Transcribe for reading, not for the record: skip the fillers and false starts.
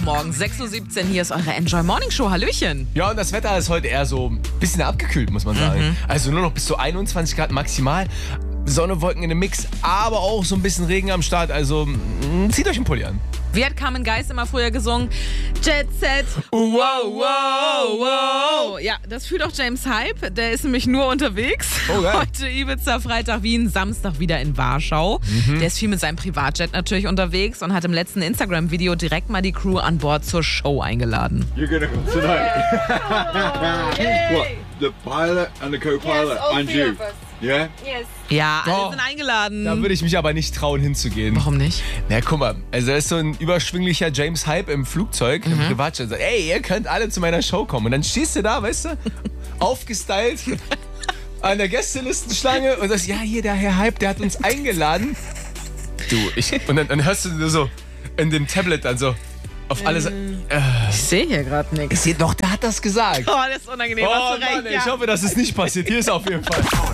Morgen, 6:17 Uhr. Hier ist eure Enjoy Morning Show. Hallöchen. Ja, und das Wetter ist heute eher so ein bisschen abgekühlt, muss man sagen. Also nur noch bis zu 21 Grad maximal. Sonne, Wolken in dem Mix, aber auch so ein bisschen Regen am Start. Also zieht euch einen Pulli an. Wie hat Carmen Geist immer früher gesungen? Jet Set. Wow, wow, wow. Ja, das fühlt auch James Hype. Der ist nämlich nur unterwegs. Oh, geil. Heute Ibiza, Freitag Wien, Samstag wieder in Warschau. Der ist viel mit seinem Privatjet natürlich unterwegs und hat im letzten Instagram-Video direkt mal die Crew an Bord zur Show eingeladen. You're gonna come tonight. What? The pilot and the co-pilot Yes, all and three you. of us. Yeah? Yes. Ja, alle Oh. sind eingeladen. Da würde ich mich aber nicht trauen, hinzugehen. Warum nicht? Na, guck mal, also da ist so ein überschwinglicher James Hype im Flugzeug, im Privatjet. Sagt, ey, ihr könnt alle zu meiner Show kommen. Und dann stehst du da, weißt du, aufgestylt an der Gästelistenschlange und sagst, ja, hier, der Herr Hype, der hat uns eingeladen. Und dann hörst du nur so in dem Tablet dann so auf alles. Ich sehe hier gerade nichts. Doch, der hat das gesagt. Oh, das ist unangenehm. Oh Hast du recht, Mann, ja. ich hoffe, das ist nicht passiert. Hier ist auf jeden Fall.